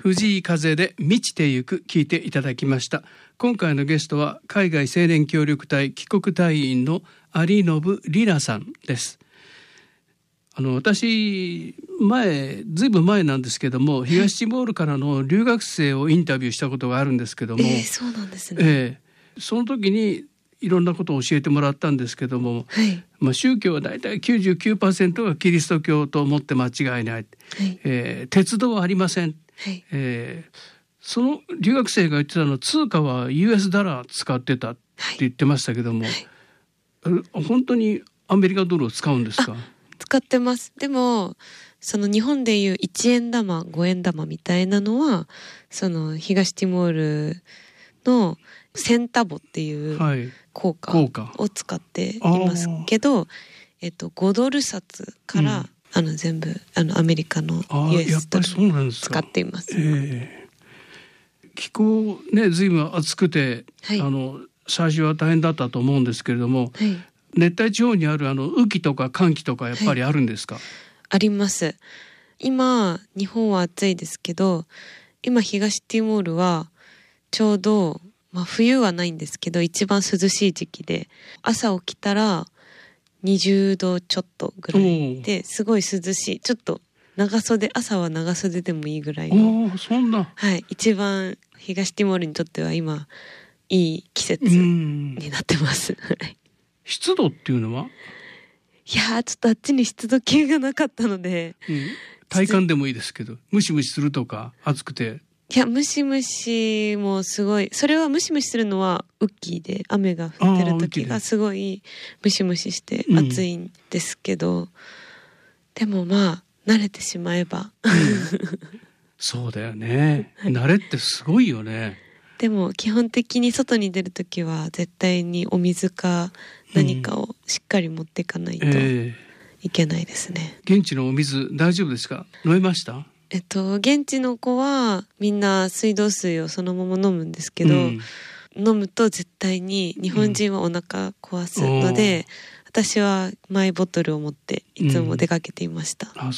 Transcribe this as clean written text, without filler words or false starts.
藤井風で満ちてゆく聞いていただきました。今回のゲストは海外青年協力隊帰国隊員の有信里奈さんです。私ずいぶん前なんですけども、東ティモールからの留学生をインタビューしたことがあるんですけども、 そうなんですね。 その時にいろんなことを教えてもらったんですけども、宗教はだいたい 99% がキリスト教と思って間違いない、鉄道はありません、その留学生が言ってたのは通貨は US ダラー使ってたって言ってましたけども、本当にアメリカドルを使うんですか？ 使ってます。でもその日本でいう1円玉5円玉みたいなのはその東ティモールのセンタボっていう硬貨を使っていますけど、5ドル札から、全部アメリカの US ドル使っています。 気候ね、随分暑くて、最初は大変だったと思うんですけれども、熱帯地方にある雨季とか寒季とかやっぱりあるんですか？ あります。今日本は暑いですけど、今東ティモールはちょうど、冬はないんですけど一番涼しい時期で、朝起きたら20度ちょっとぐらいですごい涼しい。ちょっと朝は長袖でもいいぐらいの、 そんな、 一番東ティモールにとっては今いい季節になってます湿度っていうのは？ いやちょっとあっちに湿度計がなかったので、 体感でもいいですけど、ムシムシするとか暑くて。 いやムシムシもすごい、それはムシムシするのは雨季で雨が降ってる時がすごいムシムシして暑いんですけど、でも慣れてしまえば、 そうだよね、慣れってすごいよね。 でも基本的に外に出るときは絶対にお水か何かをしっかり持っていかないといけないですね。 現地のお水大丈夫ですか？飲めました？ 現地の子はみんな水道水をそのまま飲むんですけど、飲むと絶対に日本人はお腹壊すので、私はマイボトルを持っていつも出かけていました。